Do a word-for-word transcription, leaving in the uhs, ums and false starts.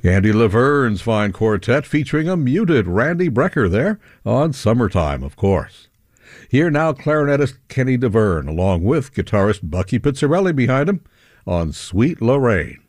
Andy Laverne's fine quartet featuring a muted Randy Brecker there on Summertime, of course. Here now, clarinetist Kenny DeVerne, along with guitarist Bucky Pizzarelli behind him on Sweet Lorraine.